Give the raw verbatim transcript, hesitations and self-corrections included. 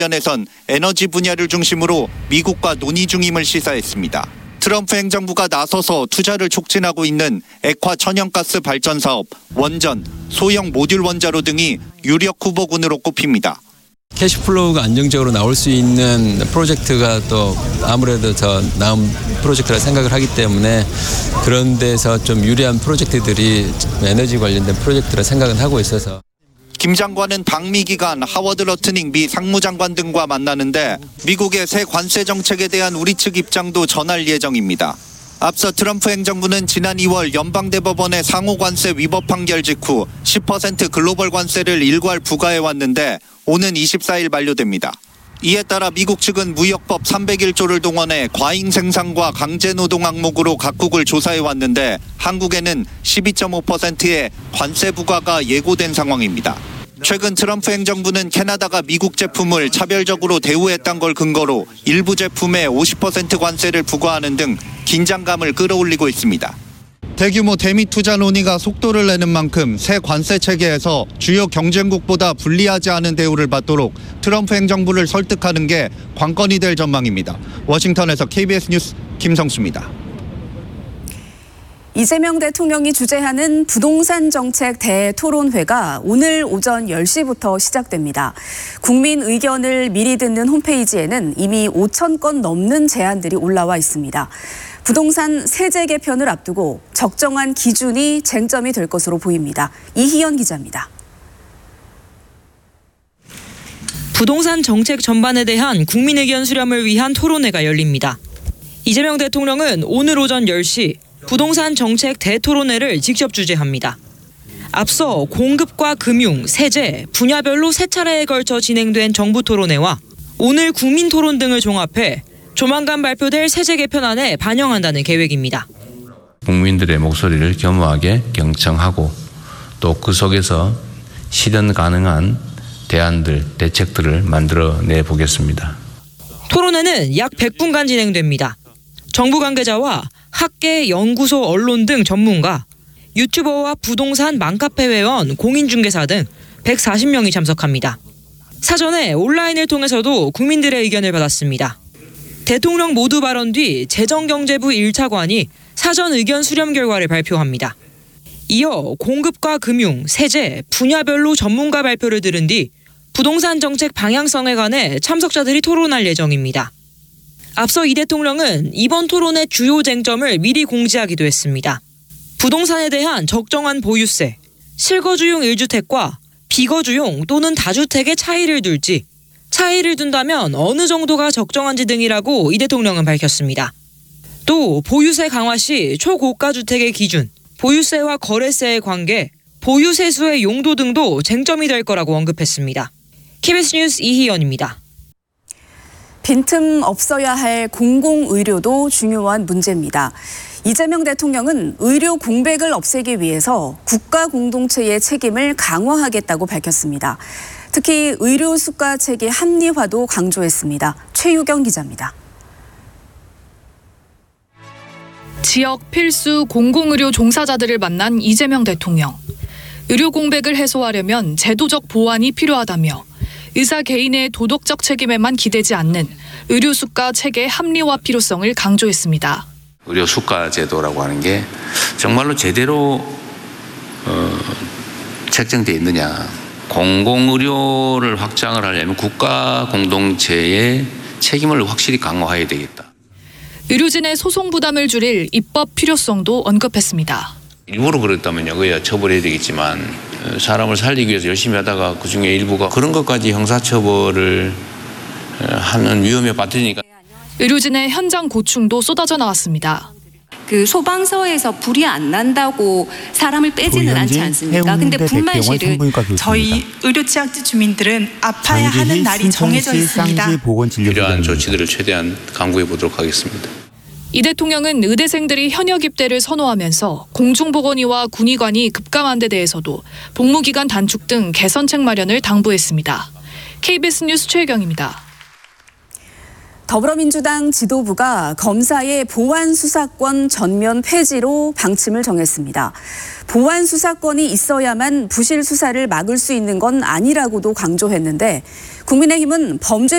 관련해선 에너지 분야를 중심으로 미국과 논의 중임을 시사했습니다. 트럼프 행정부가 나서서 투자를 촉진하고 있는 액화 천연가스 발전 사업, 원전, 소형 모듈 원자로 등이 유력 후보군으로 꼽힙니다. 캐시플로우가 안정적으로 나올 수 있는 프로젝트가 또 아무래도 더 나은 프로젝트라 생각을 하기 때문에 그런 데서 좀 유리한 프로젝트들이 에너지 관련된 프로젝트라 생각은 하고 있어서. 김 장관은 방미 기간 하워드 러트닝 미 상무장관 등과 만나는데 미국의 새 관세 정책에 대한 우리 측 입장도 전할 예정입니다. 앞서 트럼프 행정부는 지난 이월 연방대법원의 상호 관세 위법 판결 직후 십 퍼센트 글로벌 관세를 일괄 부과해왔는데 오는 이십사일 만료됩니다. 이에 따라 미국 측은 무역법 삼백일조를 동원해 과잉 생산과 강제 노동 항목으로 각국을 조사해왔는데 한국에는 십이 점 오 퍼센트의 관세 부과가 예고된 상황입니다. 최근 트럼프 행정부는 캐나다가 미국 제품을 차별적으로 대우했던 걸 근거로 일부 제품에 오십 퍼센트 관세를 부과하는 등 긴장감을 끌어올리고 있습니다. 대규모 대미 투자 논의가 속도를 내는 만큼 새 관세 체계에서 주요 경쟁국보다 불리하지 않은 대우를 받도록 트럼프 행정부를 설득하는 게 관건이 될 전망입니다. 워싱턴에서 케이비에스 뉴스 김성수입니다. 이재명 대통령이 주재하는 부동산 정책 대토론회가 오늘 오전 열 시부터 시작됩니다. 국민 의견을 미리 듣는 홈페이지에는 이미 오천 건 넘는 제안들이 올라와 있습니다. 부동산 세제 개편을 앞두고 적정한 기준이 쟁점이 될 것으로 보입니다. 이희연 기자입니다. 부동산 정책 전반에 대한 국민 의견 수렴을 위한 토론회가 열립니다. 이재명 대통령은 오늘 오전 열 시 부동산 정책 대토론회를 직접 주재합니다. 앞서 공급과 금융, 세제, 분야별로 세 차례에 걸쳐 진행된 정부 토론회와 오늘 국민 토론 등을 종합해 조만간 발표될 세제 개편안에 반영한다는 계획입니다. 국민들의 목소리를 겸허하게 경청하고 또 그 속에서 실현 가능한 대안들, 대책들을 만들어내 보겠습니다. 토론회는 약 백 분간 진행됩니다. 정부 관계자와 학계, 연구소, 언론 등 전문가, 유튜버와 부동산 맘카페 회원, 공인중개사 등 백사십 명이 참석합니다. 사전에 온라인을 통해서도 국민들의 의견을 받았습니다. 대통령 모두 발언 뒤 재정경제부 일 차관이 사전 의견 수렴 결과를 발표합니다. 이어 공급과 금융, 세제, 분야별로 전문가 발표를 들은 뒤 부동산 정책 방향성에 관해 참석자들이 토론할 예정입니다. 앞서 이 대통령은 이번 토론의 주요 쟁점을 미리 공지하기도 했습니다. 부동산에 대한 적정한 보유세, 실거주용 일 주택과 비거주용 또는 다주택의 차이를 둘지, 차이를 둔다면 어느 정도가 적정한지 등이라고 이 대통령은 밝혔습니다. 또 보유세 강화 시 초고가 주택의 기준, 보유세와 거래세의 관계, 보유세수의 용도 등도 쟁점이 될 거라고 언급했습니다. 케이비에스 뉴스 이희연입니다. 빈틈 없어야 할 공공의료도 중요한 문제입니다. 이재명 대통령은 의료 공백을 없애기 위해서 국가 공동체의 책임을 강화하겠다고 밝혔습니다. 특히 의료 수가 체계 합리화도 강조했습니다. 최유경 기자입니다. 지역 필수 공공의료 종사자들을 만난 이재명 대통령. 의료 공백을 해소하려면 제도적 보완이 필요하다며 의사 개인의 도덕적 책임에만 기대지 않는 의료 수가 체계 합리화 필요성을 강조했습니다. 의료 수가 제도라고 하는 게 정말로 제대로 어, 책정되어 있느냐. 공공의료를 확장을 하려면 국가 공동체의 책임을 확실히 강화해야 되겠다. 의료진의 소송 부담을 줄일 입법 필요성도 언급했습니다. 일부러 그랬다면요, 그야 처벌해야 되겠지만 사람을 살리기 위해서 열심히 하다가 그중에 일부가 그런 것까지 형사처벌을 하는 위험에 빠뜨리니까. 의료진의 현장 고충도 쏟아져 나왔습니다. 그 소방서에서 불이 안 난다고 사람을 빼지는 않지 않습니까? 근데 분만실은 저희 의료취약지 주민들은 아파야 하는 날이 정해져 있습니다. 필요한 조치들을 최대한 강구해 보도록 하겠습니다. 이 대통령은 의대생들이 현역 입대를 선호하면서 공중보건의와 군의관이 급감한 데 대해서도 복무기간 단축 등 개선책 마련을 당부했습니다. 케이비에스 뉴스 최혜경입니다. 더불어민주당 지도부가 검사의 보완수사권 전면 폐지로 방침을 정했습니다. 보완수사권이 있어야만 부실 수사를 막을 수 있는 건 아니라고도 강조했는데 국민의힘은 범죄